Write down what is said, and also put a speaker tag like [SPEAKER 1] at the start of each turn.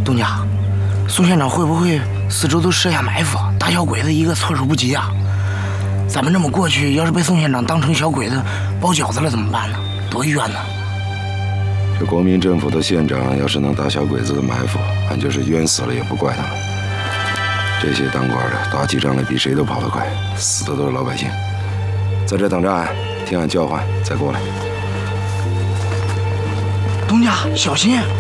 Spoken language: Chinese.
[SPEAKER 1] 东家，宋县长会不会四周都设下埋伏，打小鬼子一个措手不及啊？咱们这么过去，要是被宋县长当成小鬼子包饺子了怎么办呢？多冤呐！
[SPEAKER 2] 这国民政府的县长要是能打小鬼子的埋伏，俺就是冤死了也不怪他们。这些当官的打起仗来比谁都跑得快，死的都是老百姓。在这等着俺，听俺叫唤再过来。
[SPEAKER 1] 东家小心！